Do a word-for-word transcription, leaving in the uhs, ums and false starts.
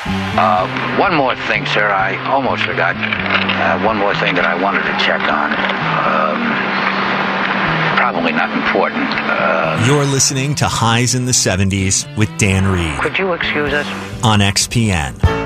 Uh, one more thing, sir. I almost forgot. Uh, one more thing that I wanted to check on. Um, probably not important. Uh, You're listening to Highs in the seventies with Dan Reed. Could you excuse us? On X P N.